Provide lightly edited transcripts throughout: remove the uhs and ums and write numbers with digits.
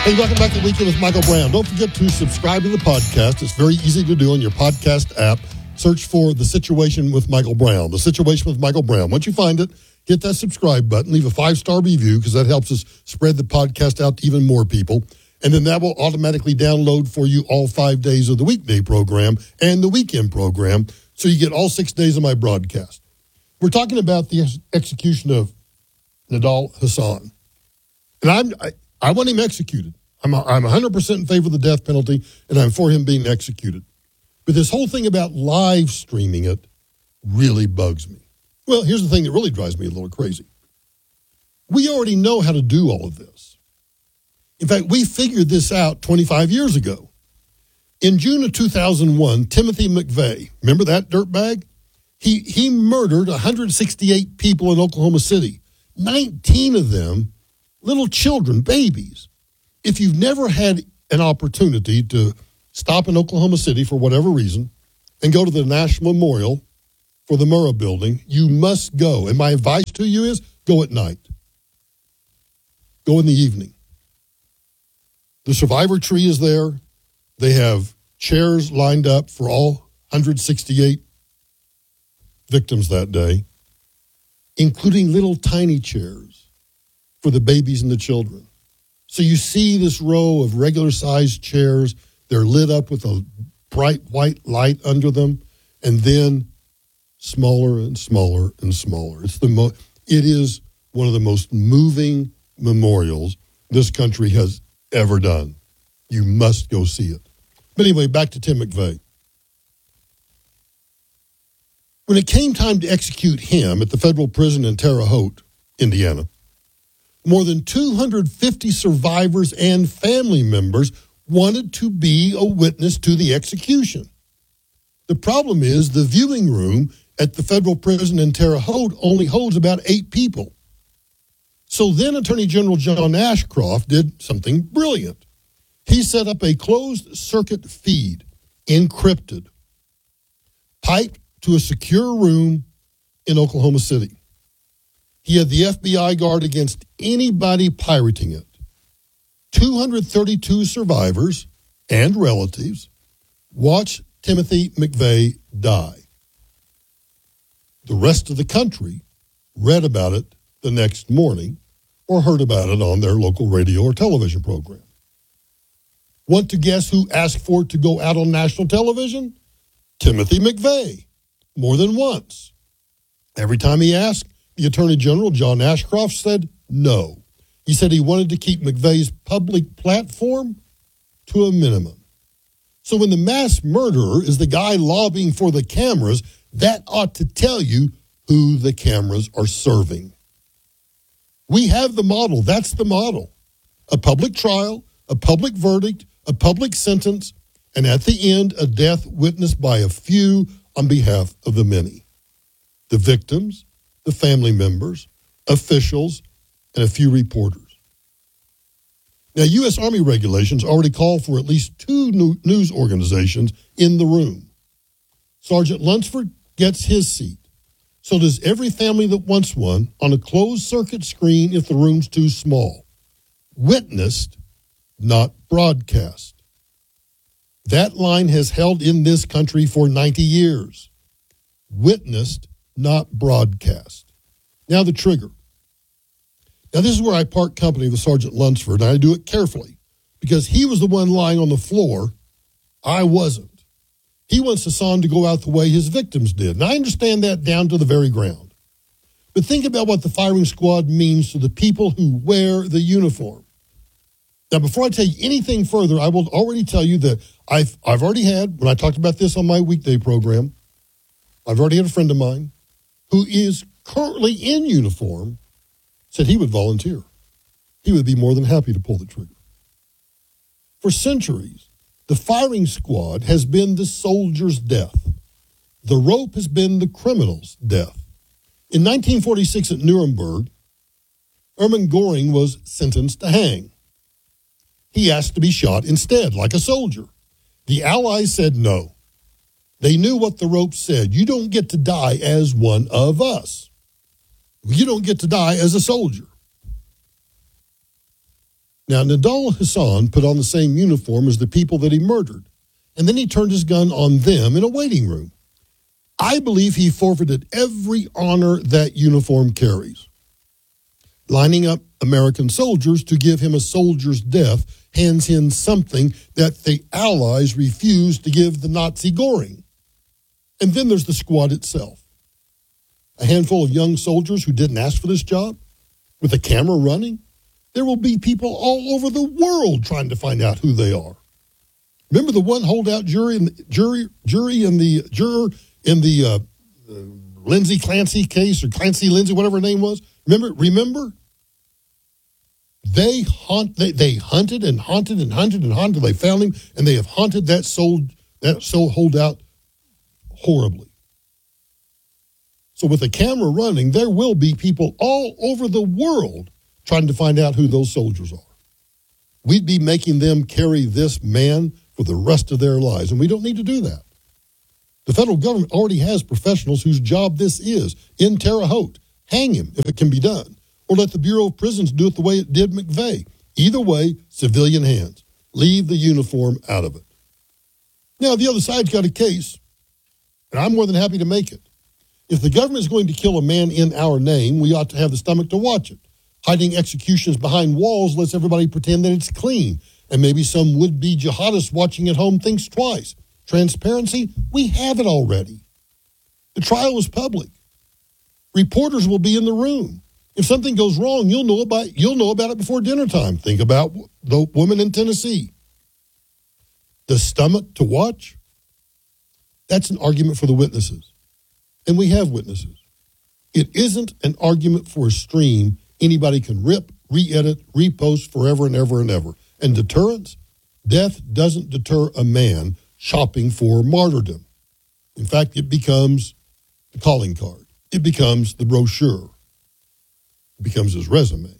Hey, welcome back to Weekend with Michael Brown. Don't forget to subscribe to the podcast. It's very easy to do on your podcast app. Search for The Situation with Michael Brown. The Situation with Michael Brown. Once you find it, hit that subscribe button. Leave a 5-star review because that helps us spread the podcast out to even more people. And then that will automatically download for you all 5 days of the weekday program and the weekend program, so you get all 6 days of my broadcast. We're talking about the execution of Nidal Hasan. And I want him executed. I'm 100% in favor of the death penalty, and I'm for him being executed. But this whole thing about live streaming it really bugs me. Well, here's the thing that really drives me a little crazy. We already know how to do all of this. In fact, we figured this out 25 years ago. In June of 2001, Timothy McVeigh, remember that dirtbag? He murdered 168 people in Oklahoma City, 19 of them little children, babies. If you've never had an opportunity to stop in Oklahoma City for whatever reason and go to the National Memorial for the Murrah Building, you must go. And my advice to you is go at night. Go in the evening. The survivor tree is there. They have chairs lined up for all 168 victims that day, including little tiny chairs for the babies and the children. So you see this row of regular-sized chairs. They're lit up with a bright white light under them, and then smaller and smaller and smaller. It is one of the most moving memorials this country has ever done. You must go see it. But anyway, back to Tim McVeigh. When it came time to execute him at the federal prison in Terre Haute, Indiana, more than 250 survivors and family members wanted to be a witness to the execution. The problem is the viewing room at the federal prison in Terre Haute only holds about 8 people. So then Attorney General John Ashcroft did something brilliant. He set up a closed-circuit feed, encrypted, piped to a secure room in Oklahoma City. He had the FBI guard against anybody pirating it. 232 survivors and relatives watched Timothy McVeigh die. The rest of the country read about it the next morning or heard about it on their local radio or television program. Want to guess who asked for it to go out on national television? Timothy McVeigh, more than once. Every time he asked, the Attorney General, John Ashcroft, said no. He said he wanted to keep McVeigh's public platform to a minimum. So when the mass murderer is the guy lobbying for the cameras, that ought to tell you who the cameras are serving. We have the model. That's the model. A public trial, a public verdict, a public sentence, and at the end, a death witnessed by a few on behalf of the many. The victims, the family members, officials, and a few reporters. Now, U.S. Army regulations already call for at least 2 news organizations in the room. Sergeant Lunsford gets his seat. So does every family that wants one on a closed-circuit screen if the room's too small. Witnessed, not broadcast. That line has held in this country for 90 years. Witnessed, not broadcast. Now the trigger. Now this is where I part company with Sergeant Lunsford, and I do it carefully because he was the one lying on the floor. I wasn't. He wants Hasan to go out the way his victims did, and I understand that down to the very ground. But think about what the firing squad means to the people who wear the uniform. Now, before I tell you anything further, I will already tell you that I've already had, when I talked about this on my weekday program, I've already had a friend of mine who is currently in uniform said he would volunteer. He would be more than happy to pull the trigger. For centuries, the firing squad has been the soldier's death. The rope has been the criminal's death. In 1946 at Nuremberg, Hermann Göring was sentenced to hang. He asked to be shot instead, like a soldier. The Allies said no. They knew what the rope said. You don't get to die as one of us. You don't get to die as a soldier. Now, Nidal Hasan put on the same uniform as the people that he murdered, and then he turned his gun on them in a waiting room. I believe he forfeited every honor that uniform carries. Lining up American soldiers to give him a soldier's death hands him something that the Allies refused to give the Nazi Göring. And then there's the squad itself. A handful of young soldiers who didn't ask for this job, with a camera running. There will be people all over the world trying to find out who they are. Remember the one holdout jury in the juror in the Lindsay Clancy case, or Clancy Lindsay, whatever her name was. Remember? They hunted and hunted and hunted and hunted. They found him, and they have hunted that soul holdout horribly. So with the camera running, there will be people all over the world trying to find out who those soldiers are. We'd be making them carry this man for the rest of their lives, and we don't need to do that. The federal government already has professionals whose job this is in Terre Haute. Hang him if it can be done, or let the Bureau of Prisons do it the way it did McVeigh. Either way, civilian hands. Leave the uniform out of it. Now, the other side's got a case, and I'm more than happy to make it. If the government is going to kill a man in our name, we ought to have the stomach to watch it. Hiding executions behind walls lets everybody pretend that it's clean, and maybe some would-be jihadist watching at home thinks twice. Transparency, we have it already. The trial is public. Reporters will be in the room. If something goes wrong, you'll know about it before dinner time. Think about the woman in Tennessee. The stomach to watch? That's an argument for the witnesses. And we have witnesses. It isn't an argument for a stream anybody can rip, re-edit, repost forever and ever and ever. And deterrence? Death doesn't deter a man shopping for martyrdom. In fact, it becomes the calling card. It becomes the brochure. It becomes his resume.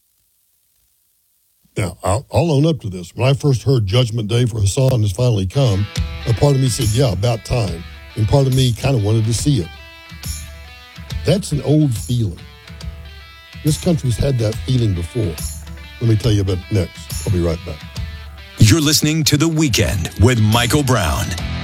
Now, I'll own up to this. When I first heard Judgment Day for Hasan has finally come, a part of me said, yeah, about time. And part of me kind of wanted to see it. That's an old feeling. This country's had that feeling before. Let me tell you about it next. I'll be right back. You're listening to The Weekend with Michael Brown.